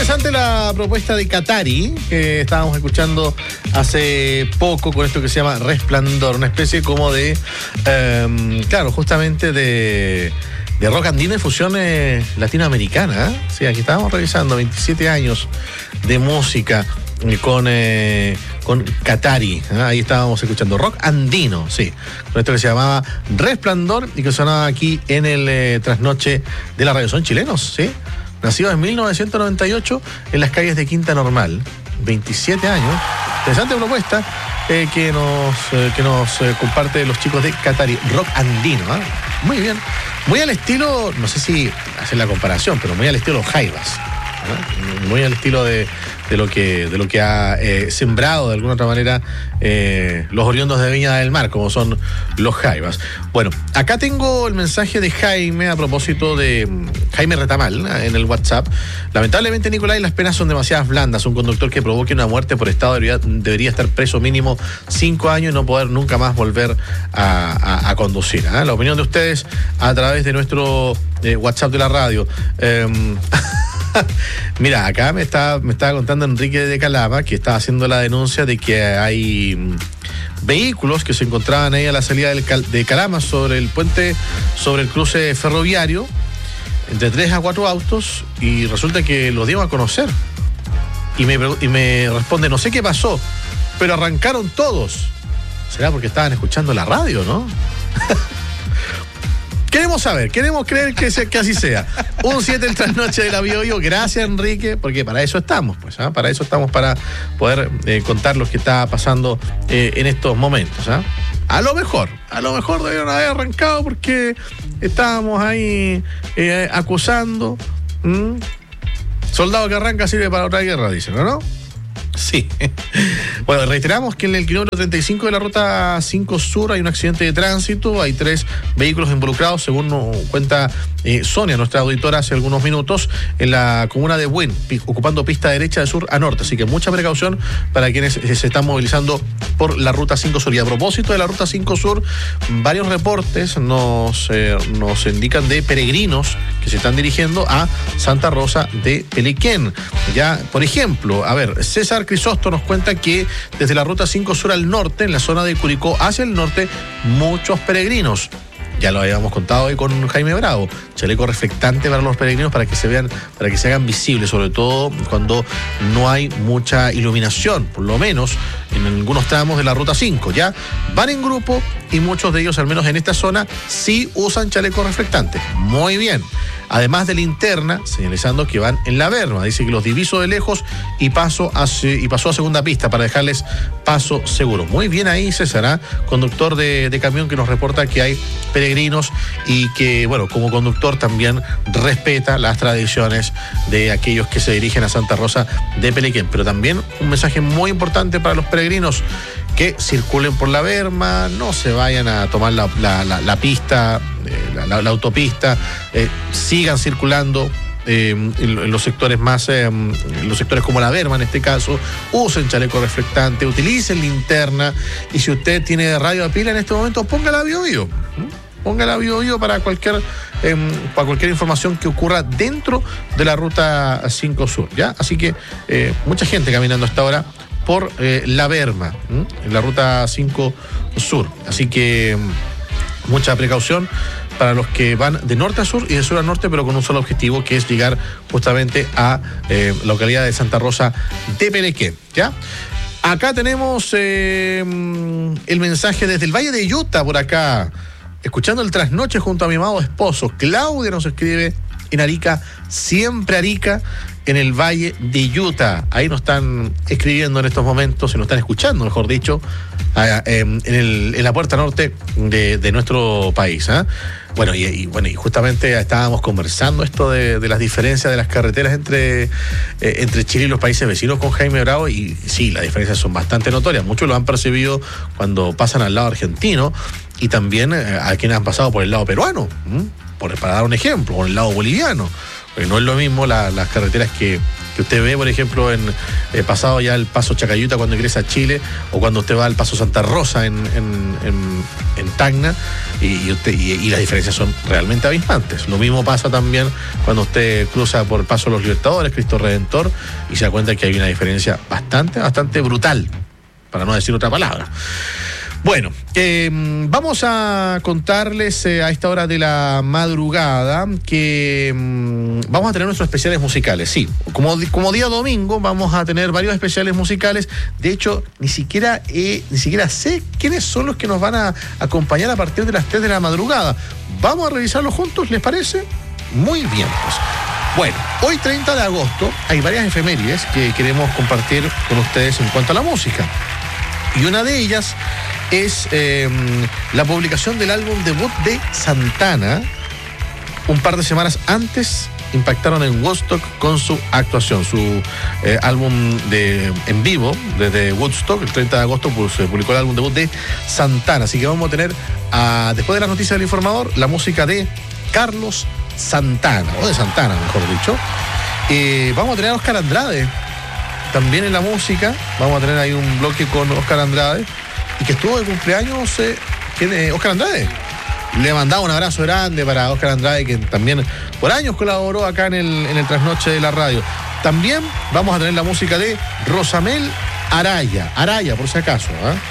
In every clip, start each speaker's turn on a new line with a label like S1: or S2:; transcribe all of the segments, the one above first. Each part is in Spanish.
S1: Interesante la propuesta de Qatari, que estábamos escuchando hace poco con esto que se llama Resplandor, una especie como de, claro, justamente de rock andino y fusión latinoamericana. Sí, aquí estábamos revisando 27 años de música con Qatari. Ahí estábamos escuchando rock andino, sí, con esto que se llamaba Resplandor y que sonaba aquí en el trasnoche de la radio. Son chilenos, sí, nacidos en 1998 en las calles de Quinta Normal. 27 años. Interesante propuesta que nos comparte los chicos de Qatari, rock andino. Muy bien, muy al estilo, no sé si hacer la comparación, pero muy al estilo Jaivas, muy al estilo de lo que ha sembrado de alguna otra manera los oriundos de Viña del Mar, como son los Jaivas. Bueno, acá tengo el mensaje de Jaime a propósito de Jaime Retamal en el WhatsApp. Lamentablemente, Nicolás, las penas son demasiadas blandas. Un conductor que provoque una muerte por estado debería estar preso mínimo 5 años y no poder nunca más volver a conducir. La opinión de ustedes a través de nuestro WhatsApp de la radio. Mira, acá me estaba contando Enrique de Calama que estaba haciendo la denuncia de que hay vehículos que se encontraban ahí a la salida de Calama sobre el puente, sobre el cruce ferroviario, entre 3 a 4 autos, y resulta que los dieron a conocer. Y me responde, no sé qué pasó, pero arrancaron todos. ¿Será porque estaban escuchando la radio, no? Queremos saber, queremos creer que así sea. 1-7 el trasnoche de la Bio. Gracias, Enrique, porque para eso estamos, pues, para eso estamos, para poder contar lo que está pasando en estos momentos. A lo mejor debieron haber arrancado porque estábamos ahí acusando. Soldado que arranca sirve para otra guerra, dicen, ¿no? Sí. Bueno, reiteramos que en el kilómetro 35 de la ruta 5 Sur hay un accidente de tránsito, hay 3 vehículos involucrados, según nos cuenta Sonia, nuestra auditora, hace algunos minutos, en la comuna de Buin, ocupando pista derecha de sur a norte, así que mucha precaución para quienes se están movilizando por la ruta 5 Sur. Y a propósito de la ruta 5 Sur, varios reportes nos indican de peregrinos que se están dirigiendo a Santa Rosa de Pelequén. Ya, por ejemplo, a ver, César Crisosto nos cuenta que desde la ruta 5 Sur al norte, en la zona de Curicó hacia el norte, muchos peregrinos. Ya lo habíamos contado hoy con Jaime Bravo. Chaleco reflectante para los peregrinos para que se vean, para que se hagan visibles, sobre todo cuando no hay mucha iluminación, por lo menos en algunos tramos de la ruta 5. Ya van en grupo y muchos de ellos, al menos en esta zona, sí usan chaleco reflectante. Muy bien. Además de linterna, señalizando que van en la berma. Dice que los diviso de lejos y pasó a segunda pista para dejarles paso seguro. Muy bien ahí, César, conductor de camión, que nos reporta que hay peregrinos y que, bueno, como conductor también respeta las tradiciones de aquellos que se dirigen a Santa Rosa de Pelequén. Pero también un mensaje muy importante para los peregrinos: que circulen por la berma, no se vayan a tomar la pista, la autopista, sigan circulando en los sectores más, en los sectores como la berma en este caso. Usen chaleco reflectante, utilicen linterna, y si usted tiene radio a pila en este momento, póngala Bio. Póngala Bio para cualquier información que ocurra dentro de la ruta 5 Sur, ¿ya? Así que mucha gente caminando hasta ahora por la berma, en la ruta 5 Sur. Así que mucha precaución para los que van de norte a sur y de sur a norte, pero con un solo objetivo, que es llegar justamente a la localidad de Santa Rosa de Pelequén, ¿ya? Acá tenemos el mensaje desde el Valle de Utah, por acá, escuchando el trasnoche junto a mi amado esposo. Claudia nos escribe en Arica, siempre Arica, en el Valle de Utah. Ahí nos están escribiendo en estos momentos, y nos están escuchando, mejor dicho, en la puerta norte de nuestro país. Bueno, y justamente estábamos conversando esto de las diferencias de las carreteras entre Chile y los países vecinos con Jaime Bravo, y sí, las diferencias son bastante notorias. Muchos lo han percibido cuando pasan al lado argentino, y también a quienes han pasado por el lado peruano, para dar un ejemplo, por el lado boliviano. Porque no es lo mismo las carreteras que usted ve, por ejemplo, en pasado ya el Paso Chacayuta cuando ingresa a Chile, o cuando usted va al Paso Santa Rosa en Tacna, y las diferencias son realmente abismantes. Lo mismo pasa también cuando usted cruza por Paso Los Libertadores, Cristo Redentor, y se da cuenta que hay una diferencia bastante brutal, para no decir otra palabra. Bueno, vamos a contarles a esta hora de la madrugada que vamos a tener nuestros especiales musicales. Sí, como día domingo vamos a tener varios especiales musicales. De hecho, ni siquiera sé quiénes son los que nos van a acompañar a partir de las 3 de la madrugada. Vamos a revisarlo juntos, ¿les parece? Muy bien, pues. Bueno, hoy 30 de agosto hay varias efemérides que queremos compartir con ustedes en cuanto a la música. Y una de ellas es la publicación del álbum debut de Santana. Un par de semanas antes impactaron en Woodstock con su actuación, su álbum en vivo desde Woodstock. El 30 de agosto se publicó el álbum debut de Santana. Así que vamos a tener, después de las noticias del informador, la música de Carlos Santana, o de Santana, mejor dicho. Vamos a tener a Óscar Andrade también en la música. Vamos a tener ahí un bloque con Óscar Andrade, y que estuvo de cumpleaños. Óscar Andrade, le mandaba un abrazo grande para Óscar Andrade, que también por años colaboró acá en el Trasnoche de la radio. También vamos a tener la música de Rosamel Araya, por si acaso,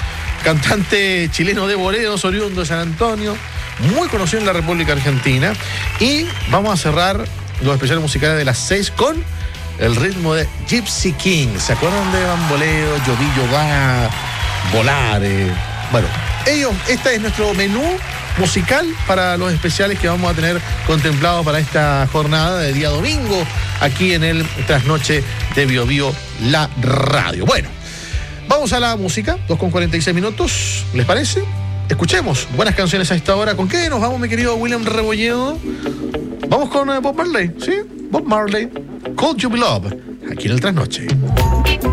S1: cantante chileno de boleros, oriundo de San Antonio, muy conocido en la República Argentina. Y vamos a cerrar los especiales musicales de las 6 con el ritmo de Gypsy King. ¿Se acuerdan de Bamboleo, Llovillo Va, Volare? Bueno, este es nuestro menú musical para los especiales que vamos a tener contemplados para esta jornada de día domingo aquí en el Trasnoche de Bio Bio, la radio. Bueno, vamos a la música, 2:46, ¿les parece? Escuchemos buenas canciones a esta hora. ¿Con qué nos vamos, mi querido William Rebolledo? Vamos con Bob Marley, ¿sí? Bob Marley, Could You Be Love, aquí en el Trasnoche.